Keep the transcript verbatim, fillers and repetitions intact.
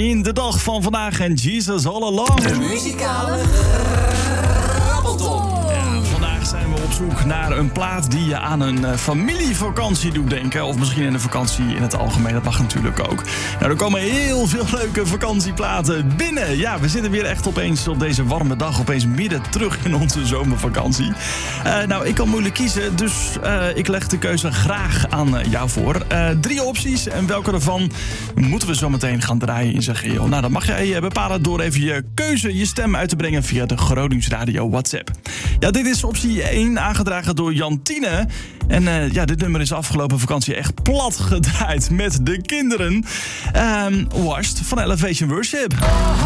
in de dag van vandaag en Jesus All Along. De muzikale Rappelton. Vandaag zijn we op zoek naar een plaat die je aan een uh, familievakantie doet denken. Of misschien in een vakantie in het algemeen, dat mag natuurlijk ook. Nou, er komen heel veel leuke vakantieplaten binnen. Ja, we zitten weer echt opeens op deze warme dag, opeens midden terug in onze zomervakantie. Uh, nou, ik kan moeilijk kiezen, dus uh, ik leg de keuze graag aan uh, jou voor. Uh, drie opties en welke ervan moeten we zo meteen gaan draaien in zijn geheel. Nou, dat mag jij uh, bepalen door even je keuze, je stem uit te brengen via de Gronings Radio WhatsApp. Ja, dit is optie één, aangedragen door Jantine. En uh, ja, dit nummer is afgelopen vakantie echt plat gedraaid met de kinderen. Um, Washed van Elevation Worship.